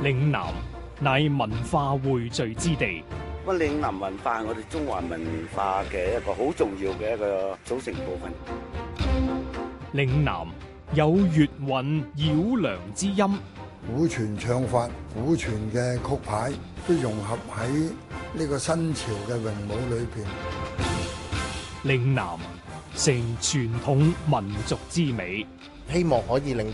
嶺南乃文化匯聚之地。 咁嶺南文化係我哋中華文化嘅一個好重要嘅一個組成部分。 嶺南有粵韻繞梁之音， 古傳唱法、古傳嘅曲牌都融合喺呢個新潮嘅詠舞裏邊。 嶺南成傳統民族之美， 希望可以令